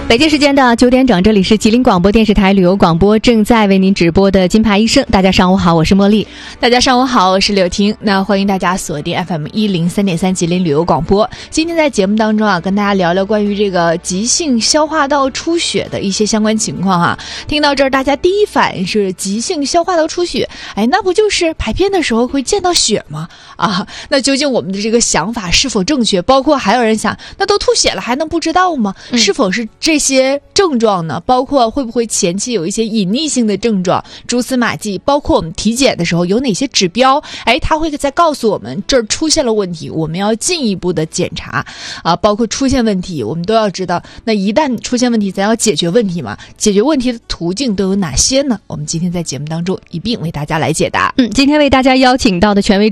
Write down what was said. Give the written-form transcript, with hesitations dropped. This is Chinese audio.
北京时间的9点整，这里是吉林广播电视台旅游广播，正在为您直播的金牌医生。大家上午好，我是茉莉。 大家上午好，我是柳婷。那欢迎大家锁定 FM103.3 吉林旅游广播。今天在节目当中啊，跟大家聊聊关于这个急性消化道出血的一些相关情况哈。听到这儿，大家第一反应是急性消化道出血，那不就是排便的时候会见到血吗？那究竟我们的这个想法是否正确？包括还有人想，那都吐血了还能不知道吗？是否是这些症状呢？包括会不会前期有一些隐匿性的症状，蛛丝马迹，包括我们体检的时候有哪些指标，它会再告诉我们这儿出现了问题，我们要进一步的检查包括出现问题我们都要知道，那一旦出现问题咱要解决问题嘛，解决问题的途径都有哪些呢？我们今天在节目当中一并为大家来解答。 今天为大家邀请到的权威